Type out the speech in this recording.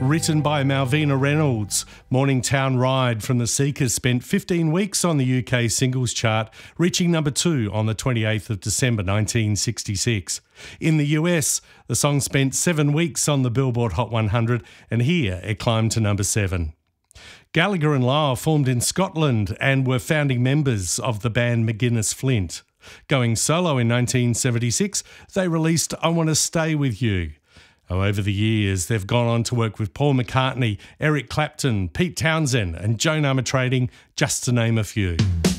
written by Malvina Reynolds. Morningtown Ride from the Seekers spent 15 weeks on the UK singles chart, reaching number 2 on the 28th of December 1966. In the US, the song spent 7 weeks on the Billboard Hot 100, and here it climbed to number 7. Gallagher and Lyle formed in Scotland and were founding members of the band McGuinness Flint. Going solo in 1976, they released I Want to Stay With You. Over the years, they've gone on to work with Paul McCartney, Eric Clapton, Pete Townsend and Joan Armatrading, just to name a few.